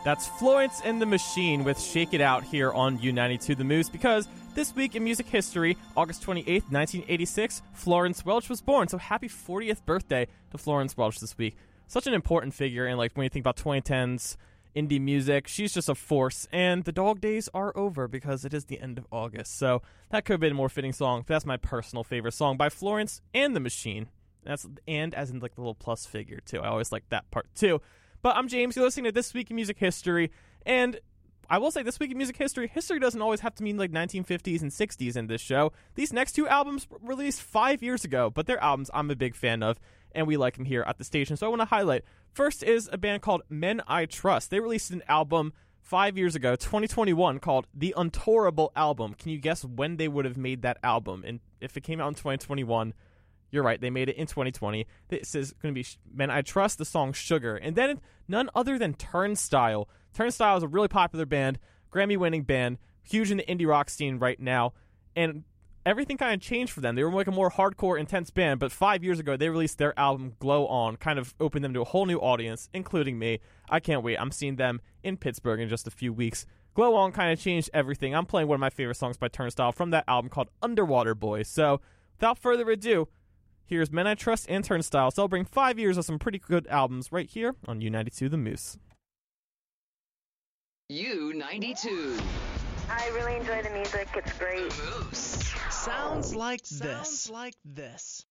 That's Florence and the Machine with Shake It Out here on U92 The Moose, because this week in music history, August 28th, 1986, Florence Welch was born. So happy 40th birthday to Florence Welch this week. Such an important figure, and like when you think about 2010s indie music, she's just a force. And the dog days are over because it is the end of August. So that could have been a more fitting song. That's my personal favorite song by Florence and the Machine. And as in like the little plus figure too. I always like that part too. But I'm James, you're listening to This Week in Music History, and I will say This Week in Music History doesn't always have to mean like 1950s and 60s in this show. These next two albums released 5 years ago, but they're albums I'm a big fan of, and we like them here at the station, so I want to highlight. First is a band called Men I Trust. They released an album 5 years ago, 2021, called The Untourable Album. Can you guess when they would have made that album? And if it came out in 2021... You're right, they made it in 2020. This is going to be Men I Trust, the song Sugar. And then none other than Turnstile. Turnstile is a really popular band, Grammy-winning band, huge in the indie rock scene right now. And everything kind of changed for them. They were like a more hardcore, intense band, but 5 years ago they released their album Glow On, kind of opened them to a whole new audience, including me. I can't wait. I'm seeing them in Pittsburgh in just a few weeks. Glow On kind of changed everything. I'm playing one of my favorite songs by Turnstile from that album called Underwater Boy. So without further ado, here's Men I Trust and Turnstile, celebrating 5 years of some pretty good albums right here on U92 The Moose. U92. I really enjoy the music. It's great. The Moose. Sounds like this.